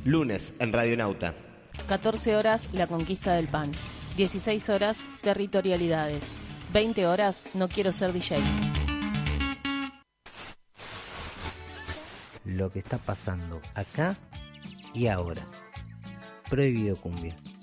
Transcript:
Lunes en Radionauta. 14 horas, La conquista del pan. 16 horas, Territorialidades. 20 horas, No quiero ser DJ. Lo que está pasando acá y ahora. Prohibido cumbia.